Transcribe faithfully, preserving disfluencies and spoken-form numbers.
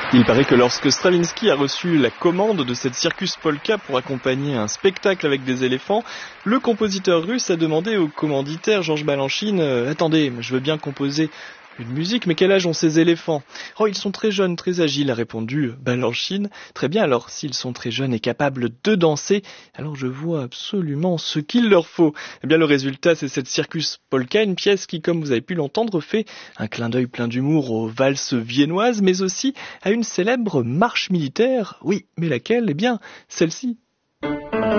Il paraît que lorsque Stravinsky a reçu la commande de cette Circus Polka pour accompagner un spectacle avec des éléphants, le compositeur russe a demandé au commanditaire Georges Balanchine euh, « Attendez, je veux bien composer une musique, mais quel âge ont ces éléphants ?»« Oh, ils sont très jeunes, très agiles », a répondu Balanchine. « Très bien, alors s'ils sont très jeunes et capables de danser, alors je vois absolument ce qu'il leur faut. » Eh bien le résultat, c'est cette Circus Polka, une pièce qui, comme vous avez pu l'entendre, fait un clin d'œil plein d'humour aux valses viennoises, mais aussi à une célèbre marche militaire. Oui, mais laquelle ? Eh bien, celle-ci.